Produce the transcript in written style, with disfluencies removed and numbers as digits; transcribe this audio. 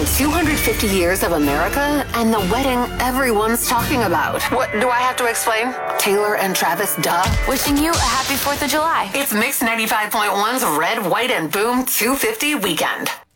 celebrating 250 years of America and the wedding everyone's talking about. What, do I have to explain? Taylor and Travis, duh. Wishing you a happy 4th of July. It's Mix 95.1's Red, White, and Boom 250 weekend.